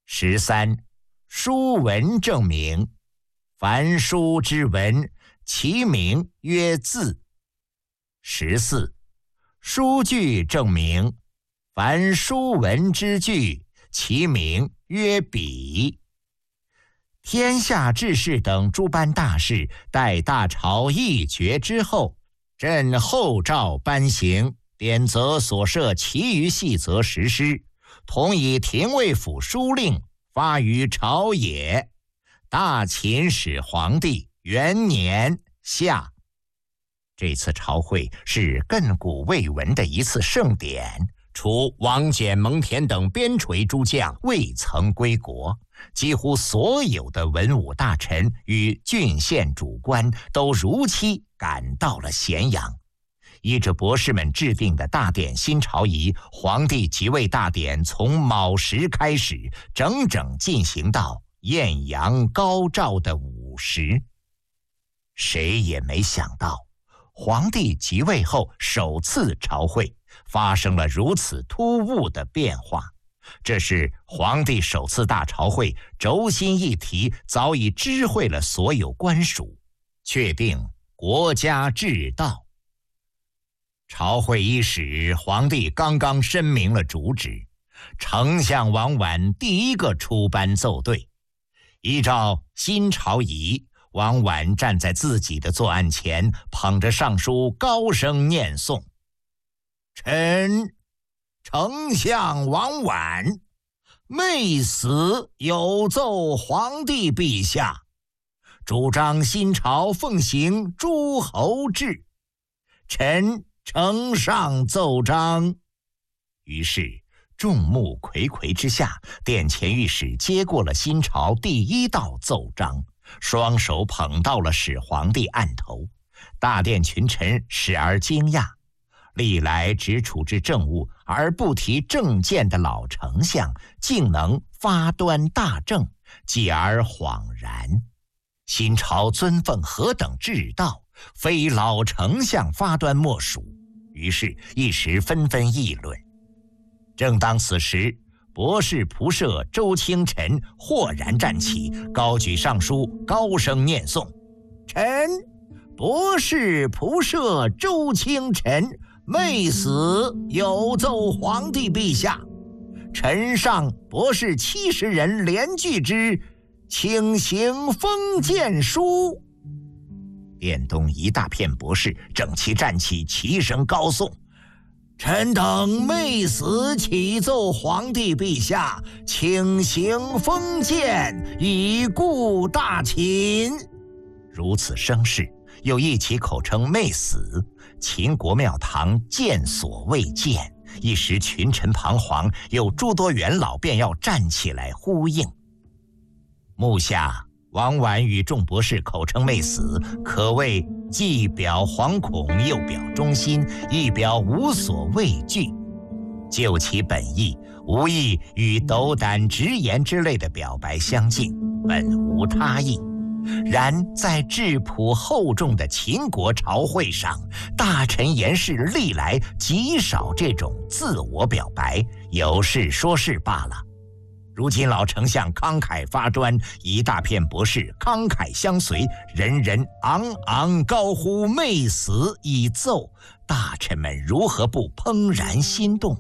13. 书文正名，凡书之文，其名曰字。14. 书句正名，凡书文之句，其名曰笔。天下治事等诸般大事，待大朝议决之后，朕后诏颁行，典则所设其余细则实施，同以廷尉府书令发于朝野。大秦始皇帝元年夏。这次朝会是亘古未闻的一次盛典，除王翦、蒙恬等边陲诸将未曾归国，几乎所有的文武大臣与郡县主官都如期赶到了咸阳。依着博士们制定的大典新朝仪，皇帝即位大典从卯时开始，整整进行到艳阳高照的午时。谁也没想到，皇帝即位后首次朝会发生了如此突兀的变化。这是皇帝首次大朝会，轴心议题早已知会了所有官属，确定国家治道。朝会伊始，皇帝刚刚申明了主旨，丞相王绾第一个出班奏对。依照新朝仪，王绾站在自己的座案前，捧着上书高声念诵：臣丞相王绾昧死有奏皇帝陛下，主张新朝奉行诸侯制，臣呈上奏章。于是众目睽睽之下，殿前御史接过了新朝第一道奏章，双手捧到了始皇帝案头。大殿群臣始而惊讶，历来只处置政务而不提政见的老丞相，竟能发端大政，继而恍然，新朝尊奉何等治道，非老丞相发端莫属。于是一时纷纷议论。正当此时，博士仆射周清晨豁然站起，高举上书，高声念诵：臣博士仆射周清晨昧死有奏皇帝陛下，臣上博士70人连句之，请行封建书。殿东一大片博士整齐站起，齐声高颂：臣等昧死启奏皇帝陛下，请行封建，以固大秦。如此声势，又一起口称昧死，秦国庙堂见所未见，一时群臣彷徨，有诸多元老便要站起来呼应。目下王绾与众博士口称昧死，可谓既表惶恐，又表忠心，亦表无所畏惧。就其本意，无异与斗胆直言之类的表白相近，本无他意。然在质朴厚重的秦国朝会上，大臣言事历来极少这种自我表白，有事说事罢了。如今老丞相慷慨发端，一大片博士慷慨相随，人人昂昂高呼昧死以奏，大臣们如何不怦然心动？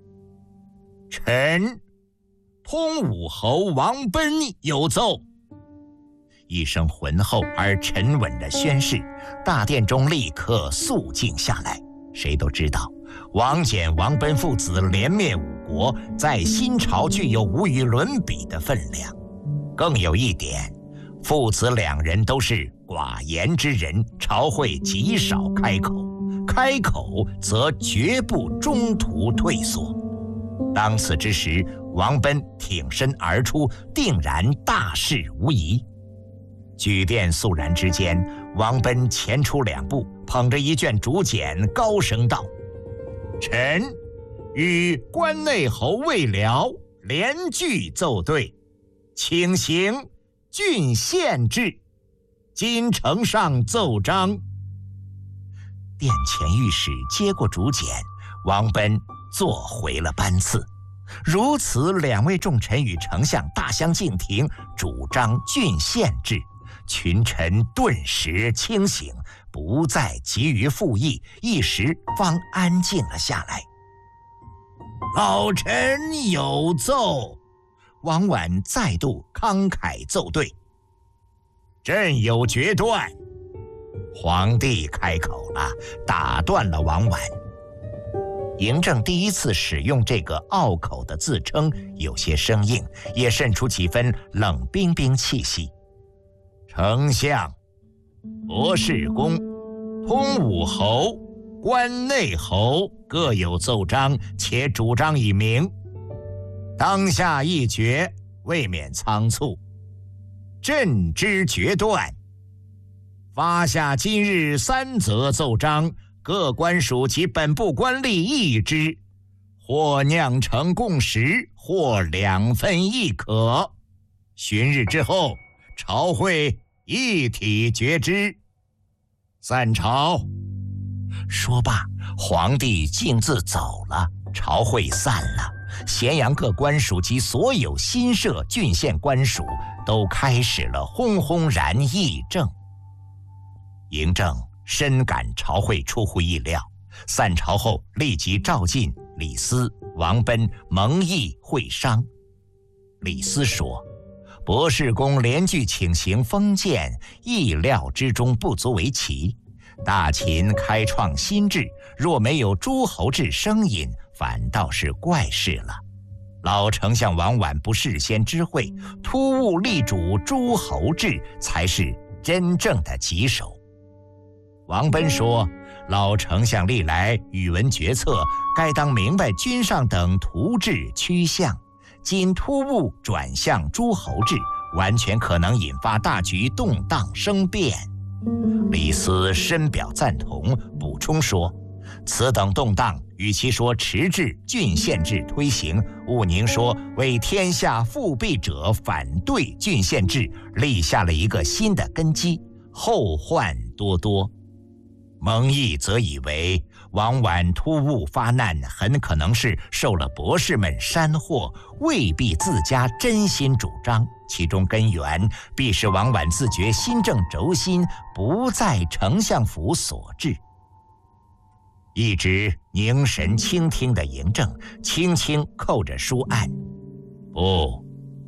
臣通武侯王贲有奏。一声浑厚而沉稳的宣誓，大殿中立刻肃静下来。谁都知道，王翦、王贲父子连灭五国，在新朝具有无与伦比的分量。更有一点，父子两人都是寡言之人，朝会极少开口，开口则绝不中途退缩。当此之时，王贲挺身而出，定然大事无疑。举殿肃然之间，王贲前出2步，捧着一卷竹简，高声道：臣与关内侯魏辽连句奏对，请行郡县制。今呈上奏章。殿前御史接过竹简，王贲坐回了班次。 如此，两位重臣与丞相大相径庭，主张郡县制，群臣顿时清醒，不再急于复议，一时方安静了下来。老臣有奏。王绾再度慷慨奏对。朕有决断。皇帝开口了，打断了王绾。嬴政第一次使用这个拗口的自称，有些生硬，也渗出几分冷冰冰气息。丞相、博士公、通武侯、关内侯各有奏章，且主张已明，当下一决，未免仓促。朕之决断，发下今日3则奏章，各官属及本部官吏议之，或酿成共识，或2分亦可。旬日之后，朝会一体决之。散朝。说罢，皇帝径自走了，朝会散了。咸阳各官属及所有新设郡县官署都开始了轰轰然议政。嬴政深感朝会出乎意料，散朝后立即召进李斯、王贲、蒙毅会商。李斯说：“博士公连句请行封建，意料之中不足为奇。大秦开创新制，若没有诸侯制声引，反倒是怪事了。老丞相王绾不事先知会，突兀力主诸侯制，才是真正的棘手。”王贲说：“老丞相历来语文决策，该当明白君上等图治趋向，今突兀转向诸侯制，完全可能引发大局动荡生变。”李斯深表赞同，补充说：“此等动荡，与其说迟滞郡县制推行，勿宁说为天下复辟者反对郡县制立下了一个新的根基，后患多多。”蒙毅则以为王绾突兀发难，很可能是受了博士们煽惑，未必自家真心主张，其中根源必是王绾自觉新政轴心不在丞相府所致。一直凝神倾听的嬴政轻轻扣着书案：“不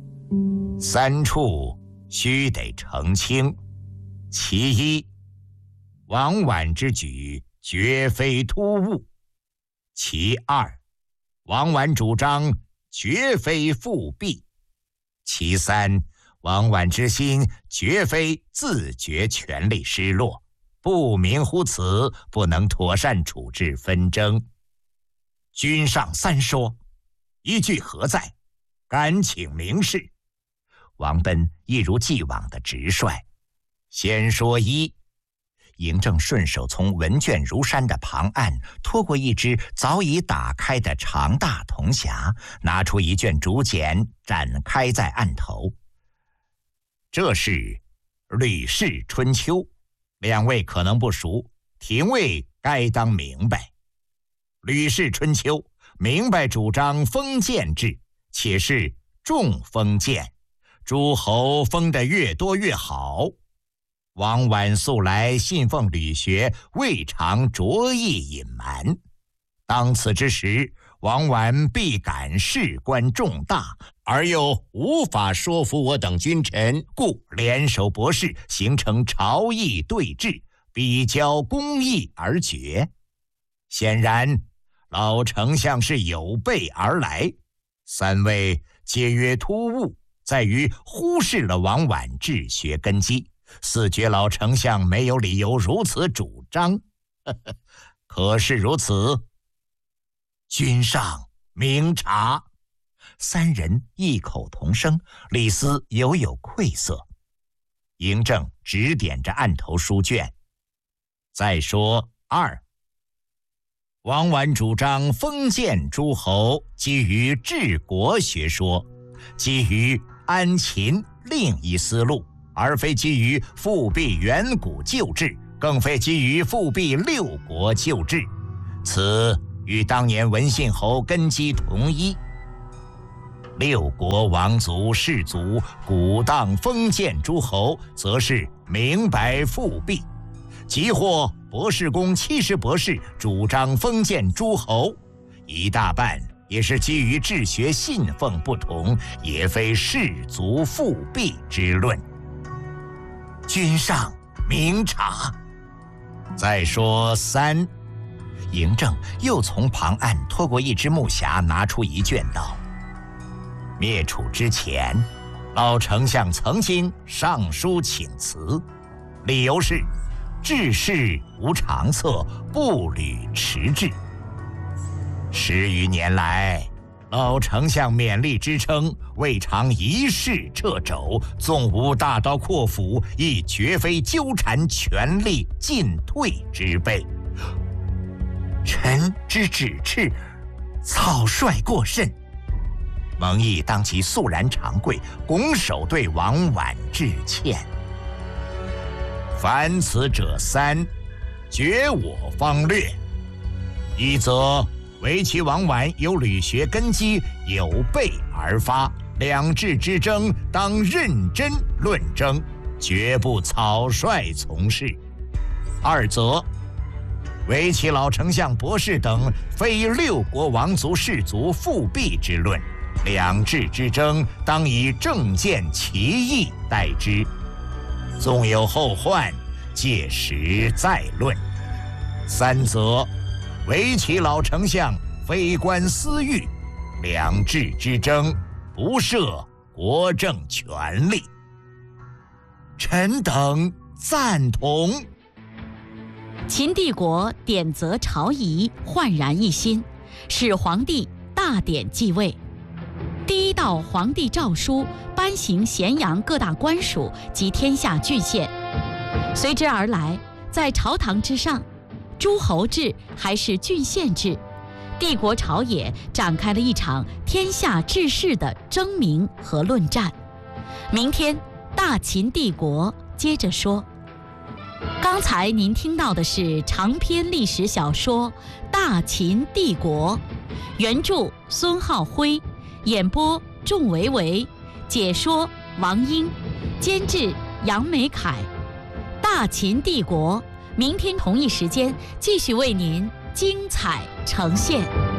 ，3处须得澄清。其一，王绾之举绝非突兀；其二，王绾主张绝非复辟；其三，王绾之心绝非自觉权力失落，不明乎此，不能妥善处置纷争。君上3说，依据何在？敢请明示。”王贲一如既往的直率：“先说一。”嬴政顺手从文卷如山的旁案拖过一只早已打开的长大铜匣，拿出一卷竹简，展开在案头。这是《吕氏春秋》，两位可能不熟，廷尉该当明白。《吕氏春秋》明白主张封建制，且是重封建，诸侯封得越多越好。王绾素来信奉吕学，未尝着意隐瞒。当此之时，王绾必感事关重大，而又无法说服我等君臣，故联手博士，形成朝议对峙，比较公义而决。显然，老丞相是有备而来。3位皆曰突兀，在于忽视了王绾治学根基。4觉老丞相没有理由如此主张。可是如此。君上明察。3人异口同声，李斯犹有愧色。嬴政指点着案头书卷：“再说2，王绾主张封建诸侯，基于治国学说，基于安秦另一思路，而非基于复辟远古旧制，更非基于复辟6国旧制。此与当年文信侯根基同一。 六国王族士族鼓荡封建诸侯，则是明白复辟；即或博士公70博士主张封建诸侯，一大半也是基于治学信奉不同，也非士族复辟之论。君上明察。再说3，嬴政又从旁岸拖过一只木匣，拿出一卷道：灭楚之前，老丞相曾经上书请辞，理由是治世无长策，步履迟滞。10余年来，老丞相勉力支撑，未尝一事掣肘，纵无大刀阔斧，亦绝非纠缠权力进退之辈。臣之指斥，草率过甚。蒙毅当即肃然长跪，拱手对王绾致歉。凡此者3，绝我方略。一则为其王绾有理学根基，有备而发，两治之争当认真论争，绝不草率从事；二则为其老丞相博士等非六国王族士族复辟之论，两治之争当以正见其义待之，纵有后患，届时再论；三则为其老丞相非官私欲，两治之争不涉国政权力。臣等赞同。 秦帝国典则朝仪，焕然一新，使皇帝大典继位。第一道皇帝诏书颁行咸阳各大官署及天下郡县，随之而来，在朝堂之上，诸侯制还是郡县制，帝国朝野展开了一场天下治世的争鸣和论战。明天大秦帝国接着说。刚才您听到的是长篇历史小说《大秦帝国》，原著孙浩辉，演播仲维维，解说王英，监制杨美凯。大秦帝国，明天同一时间继续为您精彩呈现。